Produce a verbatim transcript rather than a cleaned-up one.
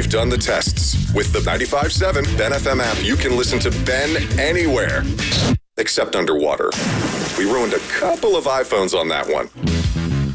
We've done the tests. With the ninety-five point seven Ben F M app, you can listen to Ben anywhere, except underwater. We ruined a couple of iPhones on that one.